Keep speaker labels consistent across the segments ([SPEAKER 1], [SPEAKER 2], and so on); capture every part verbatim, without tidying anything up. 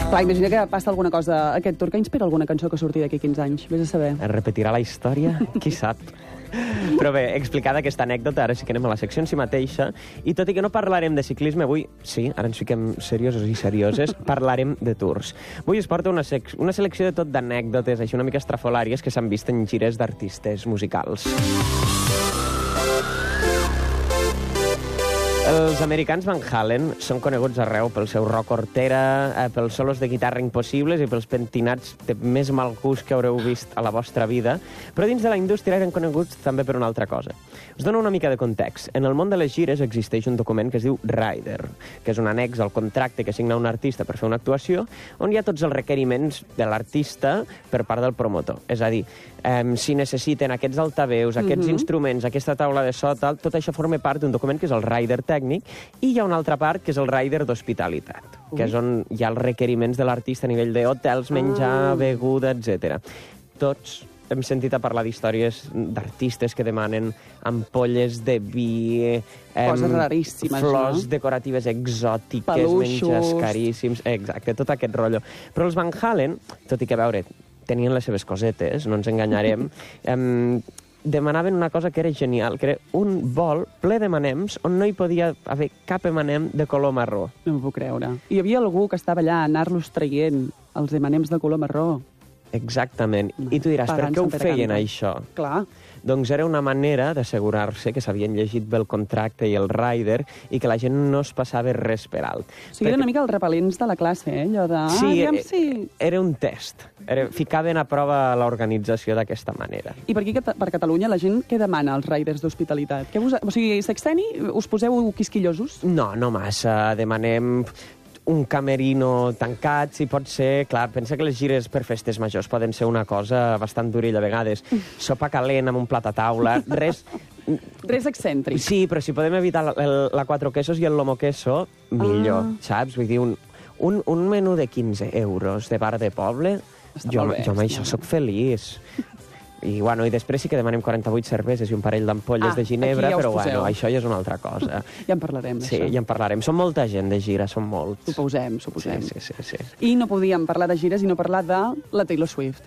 [SPEAKER 1] Clar, imagina que passa alguna cosa aquest tour que inspira alguna cançó que surti d'aquí quinze anys. Vés a saber.
[SPEAKER 2] Es repetirà la història? Qui sap? Però bé, explicada aquesta anècdota, ara sí que anem a la secció en si mateixa, i tot i que no parlarem de ciclisme avui, sí, ara ens fiquem seriosos i serioses, parlarem de tours. Avui es porta una, sec una selecció de tot d'anècdotes, així una mica estrafolàries, que s'han vist en gires d'artistes musicals. Els americans Van Halen són coneguts arreu pel seu rock hortera, eh, pels solos de guitarra impossibles i pels pentinats de més mal gust que haureu vist a la vostra vida, però dins de la indústria eren coneguts també per una altra cosa. Us dono una mica de context. En el món de les gires existeix un document que es diu Rider, que és un annex al contracte que signa un artista per fer una actuació, on hi ha tots els requeriments de l'artista per part del promotor. És a dir, eh, si necessiten aquests altaveus, aquests mm-hmm. instruments, aquesta taula de so, tal, tot això forma part d'un document que és el Rider tècnic, i hi ha una altra part que és el Rider d'hospitalitat, uh. que és on hi ha els requeriments de l'artista a nivell d'hotels, menjar, uh. beguda, etcètera. Tots hem sentit a parlar d'històries d'artistes que demanen ampolles de vi,
[SPEAKER 1] coses raríssimes,
[SPEAKER 2] flors
[SPEAKER 1] no?
[SPEAKER 2] decoratives exòtiques,
[SPEAKER 1] peluixos,
[SPEAKER 2] menjars caríssims, exacte, tot aquest rotllo. Però els Van Halen, tot i que, a veure, tenien les seves cosetes, no ens enganyarem, em, demanaven una cosa que era genial, que era un bol ple de manems on no hi podia haver cap emanem de color marró.
[SPEAKER 1] No m'ho puc creure. Hi havia algú que estava allà a anar-los traient, els emanems de color marró.
[SPEAKER 2] Exactament. I tu diràs, per què ho feien, això?
[SPEAKER 1] Clar.
[SPEAKER 2] Doncs era una manera d'assegurar-se que s'havien llegit bé el contracte i el rider i que la gent no es passava res per alt.
[SPEAKER 1] O sigui, Perquè... era una mica els repel·lents de la classe, eh? Allò de...
[SPEAKER 2] Sí,
[SPEAKER 1] ah,
[SPEAKER 2] eh,
[SPEAKER 1] sí.
[SPEAKER 2] Era un test. Era... Ficaven a prova l'organització d'aquesta manera.
[SPEAKER 1] I per aquí, per Catalunya, la gent què demana als riders d'hospitalitat? Us... O sigui, sexteni, us poseu quisquillosos?
[SPEAKER 2] No, no massa. Demanem un camerino tancat, si pot ser. Clar, pensa que les gires per festes majors poden ser una cosa bastant durilla a vegades. Sopa calent amb un plat a taula, res...
[SPEAKER 1] Res excèntric.
[SPEAKER 2] Sí, però si podem evitar la, la quatre quesos i el lomo queso, millor, ah. saps? Vull dir, un, un, un menú de quinze euros de bar de poble,
[SPEAKER 1] Està
[SPEAKER 2] jo,
[SPEAKER 1] bé,
[SPEAKER 2] jo amb això sóc feliç. I, bueno, i després sí que demanem quaranta-vuit cerveses i un parell d'ampolles
[SPEAKER 1] ah,
[SPEAKER 2] de ginebra,
[SPEAKER 1] ja
[SPEAKER 2] però bueno, això ja és una altra cosa.
[SPEAKER 1] Ja en parlarem,
[SPEAKER 2] Sí,
[SPEAKER 1] això.
[SPEAKER 2] ja en parlarem. Som molta gent de gira, som molts.
[SPEAKER 1] Suposem, suposem.
[SPEAKER 2] Sí, sí, sí, sí.
[SPEAKER 1] I no podíem parlar de gires i no parlar de la Taylor Swift.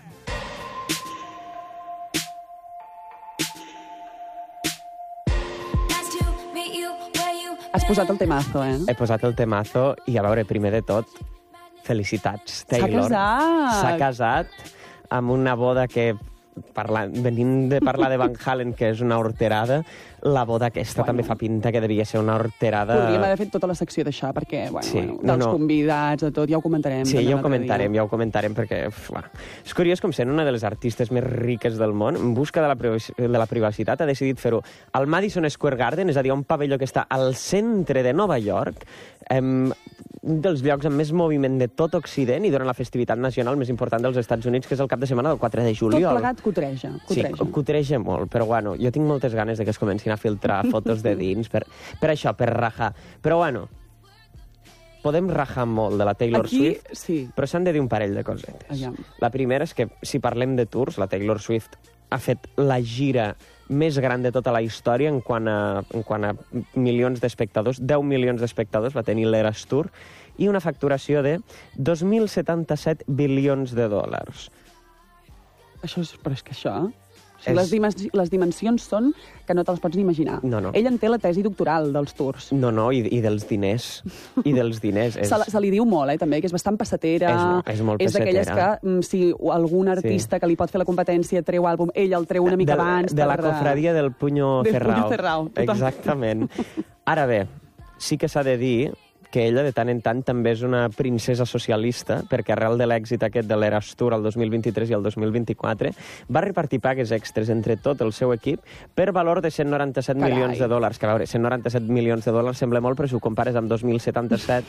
[SPEAKER 1] Has posat el temazo, eh?
[SPEAKER 2] He posat el temazo i, a veure, primer de tot, felicitats, Taylor.
[SPEAKER 1] S'ha casat!
[SPEAKER 2] S'ha casat amb una boda que, parlant, venint de parlar de Van Halen, que és una horterada, la boda aquesta bueno, també fa pinta que devia ser una horterada...
[SPEAKER 1] Podríem haver fet tota la secció d'això, perquè, bueno,
[SPEAKER 2] sí,
[SPEAKER 1] bueno dels
[SPEAKER 2] no, no.
[SPEAKER 1] convidats, de tot, ja ho comentarem.
[SPEAKER 2] Sí, ja ho comentarem, dia. ja ho comentarem, perquè... Uf, bueno. És curiós com sent una de les artistes més riques del món, en busca de la, de la privacitat, ha decidit fer-ho al Madison Square Garden, és a dir, un pavelló que està al centre de Nova York, um, un dels llocs amb més moviment de tot Occident i durant la festivitat nacional més important dels Estats Units, que és el cap de setmana del quatre de juliol.
[SPEAKER 1] Tot plegat cutreja. cutreja.
[SPEAKER 2] Sí, cutreja molt, però bueno, jo tinc moltes ganes de que es comencin a filtrar fotos de dins, per, per això, per rajar. Però bueno, podem rajar molt de la Taylor
[SPEAKER 1] Aquí,
[SPEAKER 2] Swift,
[SPEAKER 1] sí.
[SPEAKER 2] però s'han de dir un parell de cosetes.
[SPEAKER 1] Allà.
[SPEAKER 2] La primera és que, si parlem de tours, la Taylor Swift ha fet la gira més gran de tota la història en quant a, en quant a milions d'espectadors, deu milions d'espectadors, va tenir l'Eras Tour, i una facturació de dos mil setanta-set bilions de dòlars.
[SPEAKER 1] Això és, però és que això... O sigui, és... les, dimens les dimensions són que no te les pots ni imaginar.
[SPEAKER 2] No, no.
[SPEAKER 1] Ell en té la tesi doctoral dels tours.
[SPEAKER 2] No, no, i, i dels diners. I dels diners. És...
[SPEAKER 1] Se, se li diu molt, eh, també, que és bastant passatera.
[SPEAKER 2] És, és molt
[SPEAKER 1] és
[SPEAKER 2] passatera.
[SPEAKER 1] És d'aquelles que, si algun artista sí. que li pot fer la competència treu àlbum, ell el treu una mica
[SPEAKER 2] de,
[SPEAKER 1] abans.
[SPEAKER 2] De
[SPEAKER 1] per...
[SPEAKER 2] la cofradia del Puño
[SPEAKER 1] del
[SPEAKER 2] Cerrao.
[SPEAKER 1] Puño Cerrao.
[SPEAKER 2] Exactament. Ara bé, sí que s'ha de dir que ella de tant en tant també és una princesa socialista, perquè arrel de l'èxit aquest de l'Eras Tour el dos mil vint-i-tres i el dos mil vint-i-quatre va repartir pagues extres entre tot el seu equip per valor de cent noranta-set
[SPEAKER 1] Carai.
[SPEAKER 2] milions de dòlars. Que a veure, cent noranta-set milions de dòlars sembla molt, però si ho compares amb dos mil setanta-set,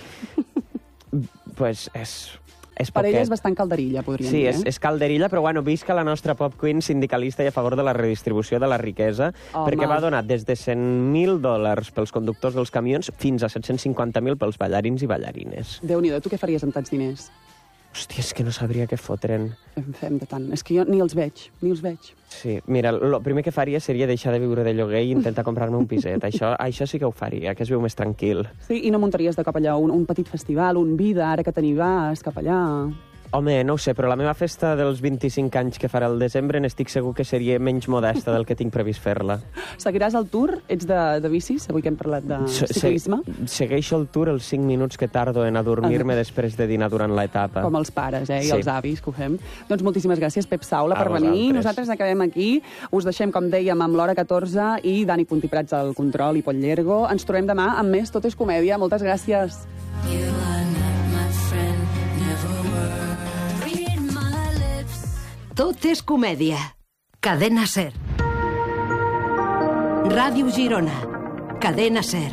[SPEAKER 2] pues és... És
[SPEAKER 1] per
[SPEAKER 2] poquet.
[SPEAKER 1] ella és bastant calderilla, podríem
[SPEAKER 2] sí,
[SPEAKER 1] dir.
[SPEAKER 2] Sí, és, és calderilla, però bueno, visca la nostra pop queen sindicalista i a favor de la redistribució de la riquesa,
[SPEAKER 1] Home.
[SPEAKER 2] perquè va donar des de cent mil dòlars pels conductors dels camions fins a set-cents cinquanta mil pels ballarins i ballarines.
[SPEAKER 1] Déu-n'hi-do, tu què faries amb tants diners?
[SPEAKER 2] Hòstia, és que no sabria què fotren.
[SPEAKER 1] En fem de tant. És que jo ni els veig, ni els veig.
[SPEAKER 2] Sí, mira, el primer que faria seria deixar de viure de lloguer i intentar comprar-me un piset. Això, això sí que ho faria, que es viu més tranquil.
[SPEAKER 1] Sí, i no muntaries de cap allà un, un petit festival, un vida, ara que t'hi vas, cap allà...
[SPEAKER 2] Home, no ho sé, però la meva festa dels vint-i-cinc anys que farà el desembre n'estic segur que seria menys modesta del que tinc previst fer-la.
[SPEAKER 1] Seguiràs el tour? Ets de, de bicis, avui que hem parlat de ciclisme?
[SPEAKER 2] Se, segueixo el tour els cinc minuts que tardo en adormir-me ah. després de dinar durant l'etapa.
[SPEAKER 1] Com els pares, eh, i
[SPEAKER 2] sí.
[SPEAKER 1] els avis que ho fem. Doncs moltíssimes gràcies, Pep Saula, per venir.
[SPEAKER 2] Vosaltres.
[SPEAKER 1] Nosaltres acabem aquí. Us deixem, com dèiem, amb l'Hora catorze i Dani Puntiprats al control i Pol Llergo. Ens trobem demà amb més Tot és comèdia. Moltes gràcies.
[SPEAKER 3] Tot és comèdia. Cadena Ser. Ràdio Girona. Cadena Ser.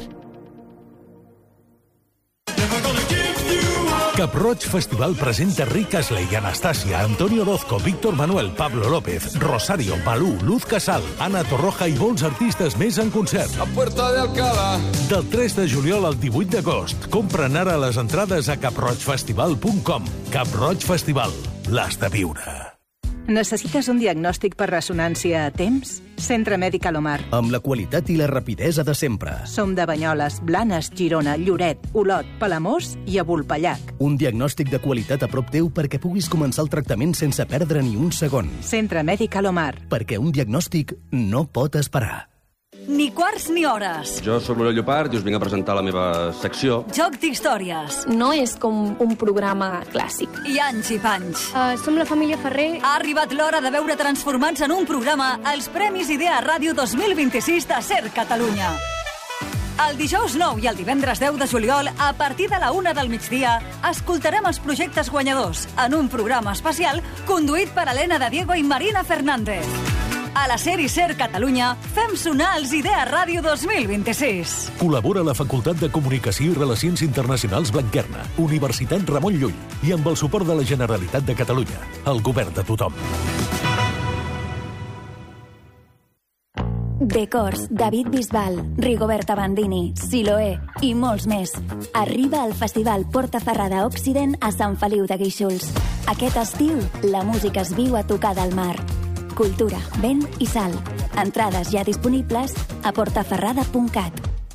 [SPEAKER 4] Cap-roig Festival presenta Rick Astley, Anastasia, Antonio Orozco, Víctor Manuel, Pablo López, Rosario, Malú, Luz Casal, Ana Torroja i molts artistes més en concert.
[SPEAKER 5] A Puerta de Alcalá.
[SPEAKER 4] Del tres de juliol al divuit d'agost. Compren ara les entrades a cap roig festival punt com. Cap-roig Festival. L'has de viure.
[SPEAKER 6] Necessites un diagnòstic per ressonància a temps? Centre Mèdic Alomar.
[SPEAKER 7] Amb la qualitat i la rapidesa de sempre.
[SPEAKER 6] Som de Banyoles, Blanes, Girona, Lloret, Olot, Palamós i a Vulpellac.
[SPEAKER 7] Un diagnòstic de qualitat a prop teu perquè puguis començar el tractament sense perdre ni un segon.
[SPEAKER 6] Centre Mèdic Alomar.
[SPEAKER 7] Perquè un diagnòstic no pot esperar.
[SPEAKER 8] Ni quarts ni hores.
[SPEAKER 5] Jo sóc l'Oriol Llopart i us vinc a presentar la meva secció.
[SPEAKER 8] Joc d'històries.
[SPEAKER 9] No és com un programa clàssic.
[SPEAKER 8] I anys i panys.
[SPEAKER 9] Uh, som la família Ferrer.
[SPEAKER 8] Ha arribat l'hora de veure transformats en un programa els Premis Idea Ràdio dos mil vint-i-sis de Ser Catalunya. El dijous nou i el divendres deu de juliol, a partir de la una del migdia, escoltarem els projectes guanyadors en un programa especial conduït per Helena de Diego i Marina Fernández. A la sèrie Ser Catalunya fem sonar els Idea Ràdio dos mil vint-i-sis.
[SPEAKER 4] Col·labora la Facultat de Comunicació i Relacions Internacionals Blanquerna, Universitat Ramon Llull i amb el suport de la Generalitat de Catalunya, el govern de tothom.
[SPEAKER 10] Decors, David Bisbal, Rigoberta Bandini, Siloé i molts més. Arriba al Festival Porta Ferrada Occident a Sant Feliu de Guíxols. Aquest estiu, la música es viu a tocar del mar. Cultura, vent i sal. Entrades ja disponibles a portaferrada punt cat.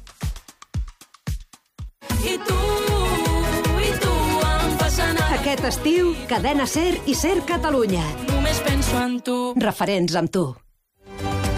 [SPEAKER 3] I tu, i tu em fas anar. Aquest estiu, Cadena Ser i Ser Catalunya.
[SPEAKER 11] Només penso en tu.
[SPEAKER 3] Referents amb tu.